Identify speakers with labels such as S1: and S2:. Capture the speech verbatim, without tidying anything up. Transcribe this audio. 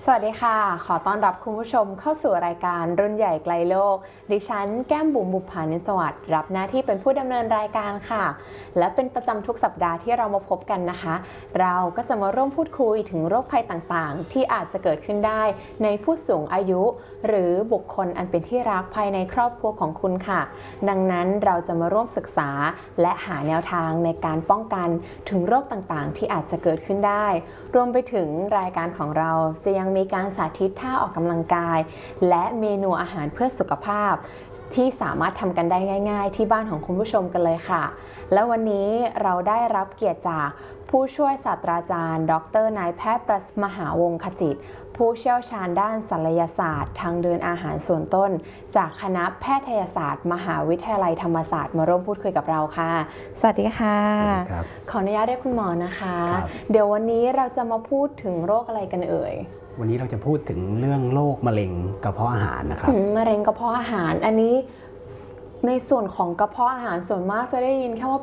S1: สวัสดีค่ะขอต้อนรับคุณผู้ชมเข้าสู่รายการรุ่นใหญ่ไกลโลกดิฉันแก้มบุ๋มบุภานิสวัสดิ์รับหน้าที่เป็นผู้ดำเนินรายการค่ะและเป็นประจำทุกสัปดาห์ที่เรามาพบกันนะคะเราก็จะมาร่วมพูดคุยถึงโรคภัยต่างๆที่อาจจะเกิดขึ้นได้ในผู้สูงอายุหรือบุคคลอันเป็นที่รักภายในครอบครัวของคุณค่ะดังนั้นเราจะมาร่วมศึกษาและหาแนวทางในการป้องกันถึงโรคต่างๆที่อาจจะเกิดขึ้นได้รวมไปถึงรายการของเราจะยังมีการสาธิตท่าออกกำลังกายและเมนูอาหารเพื่อสุขภาพที่สามารถทำกันได้ง่ายๆที่บ้านของคุณผู้ชมกันเลยค่ะและวันนี้เราได้รับเกียรติจากผู้ช่วยศาสตราจารย์ดรนายแพทย์ประมหาวงศ์ขจิตผู้เชี่ยวชาญด้านศัลยศาสตร์ทางเดินอาหารส่วนต้นจากคณะแพทยศาสตร์มหาวิทยาลัยธรรมศาสตร์มาร่วมพูดคุยกับเราค่ะสวัสดีค่ะขออนุญาตเรียกคุณหมอนะคะเดี๋ยววันนี้เราจะมาพูดถึงโรคอะไรกันเอ่ย
S2: วันนี้เราจะพูดถึงเรื่องโรคมะเร็งกระเพาะอาหารนะครับ
S1: มะเร็งกระเพาะอาหารอันนี้ในส่วนของกระเพาะอาหารส่วนมากจะได้ยินแค่ว่า